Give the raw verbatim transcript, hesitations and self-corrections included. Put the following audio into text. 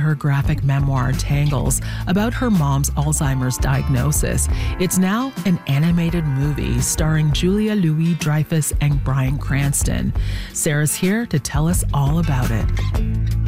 her graphic memoir, Tangles, about her mom's Alzheimer's diagnosis. It's now an animated movie starring Julia Louis-Dreyfus and Bryan Cranston. Sarah's here to tell us all about it.